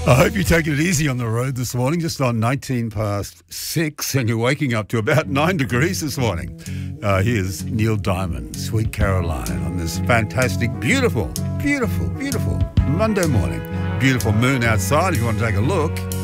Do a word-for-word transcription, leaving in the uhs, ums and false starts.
I hope you're taking it easy on the road this morning, just on nineteen past six, and you're waking up to about nine degrees this morning. Uh, here's Neil Diamond, Sweet Caroline, on this fantastic, beautiful, beautiful, beautiful Monday morning. Beautiful moon outside if you want to take a look.